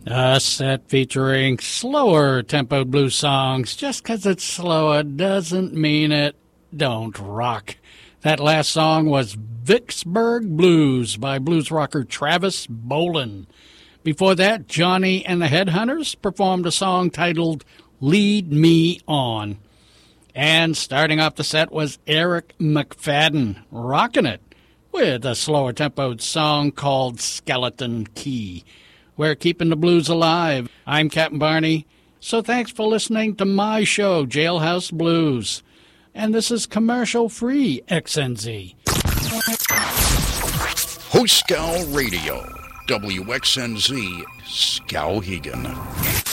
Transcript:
A set featuring slower tempoed blues songs. Just 'cause it's slower doesn't mean it don't rock. That last song was Vicksburg Blues by blues rocker Travis Boland. Before that, Johnny and the Headhunters performed a song titled Lead Me On. And starting off the set was Eric McFadden, rocking it with a slower tempoed song called Skeleton Key. We're keeping the blues alive. I'm Captain Barney, so thanks for listening to my show, Jailhouse Blues. And this is commercial-free XNZ. Host Scow Radio, WXNZ, Skowhegan.